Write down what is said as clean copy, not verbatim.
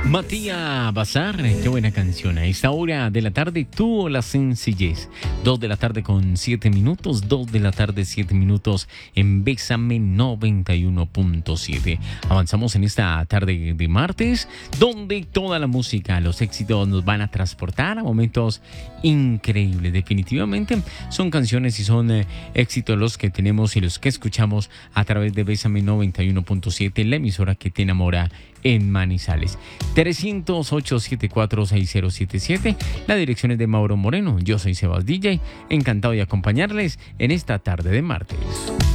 Matías Bazar, qué buena canción. A esta hora de la tarde tuvo la sencillez. 2 de la tarde con 7 minutos, 2 de la tarde 7 minutos en Bésame 91.7. Avanzamos en esta tarde de martes, donde toda la música, los éxitos nos van a transportar a momentos increíbles. Definitivamente son canciones y son éxitos los que tenemos y los que escuchamos a través de Bésame 91.7, la emisora que te enamora en Manizales. 308-746-077. La dirección es de Mauro Moreno. Yo soy Sebas DJ, encantado de acompañarles en esta tarde de martes.